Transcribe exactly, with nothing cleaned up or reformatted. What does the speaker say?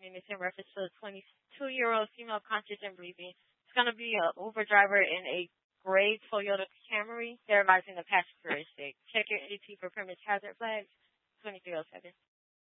and it's in reference to a twenty-two-year-old female conscious and breathing. It's going to be an Uber driver in a gray Toyota Camry. They're advising the passenger is safe. Check your A T for permits hazard flags. twenty-three oh seven.